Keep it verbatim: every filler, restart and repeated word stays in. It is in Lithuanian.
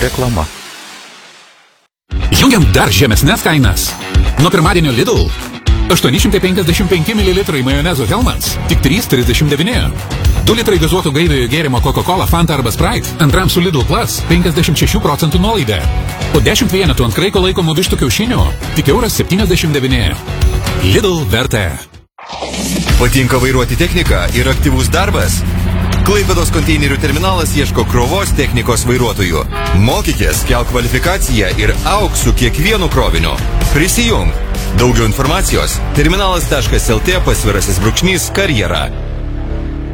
Reklama. Jungiam dar žemesnės kainas. Nuo pirmadienio Lidl. aštuoni šimtai penkiasdešimt penki mililitrai majonezo Hellmann's. Tik trys trisdešimt devyni. du litrai gazuoto gaiviojo gėrimo Coca-Cola, Fanta arba Sprite. Antram su Lidl Plus penkiasdešimt šešių procentų nuolaida. O dešimt vienetų ant kraiko laikomų vištų kiaušinių. Tik euras septyniasdešimt devyni. Lidl vertė. Patinka vairuoti techniką ir aktyvus darbas? Klaipėdos konteinerių terminalas ieško krovos technikos vairuotojų. Mokykės, kelk kvalifikaciją ir auk su kiekvienu kroviniu. Prisijung. Daugiau informacijos terminalas taškas lt pasvirasis brūkšnys karjera.